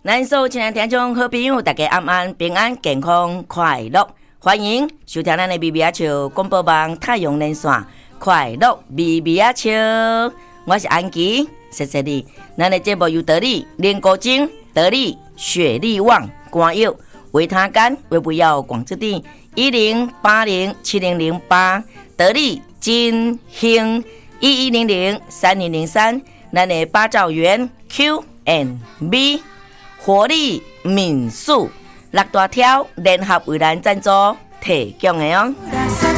咱所有亲爱的听众好朋友，大家安安平安健康快乐，欢迎收听咱的咪咪仔笑广播网太阳连线快乐咪咪仔笑，我是安琪，谢谢你。咱的节目由得力莲果精、得力雪力旺、官药维他干为不要广之地10807008得力金兴11003003，咱的八兆元 Q&B 活力民宿6大条联合为咱赞助提供的哦。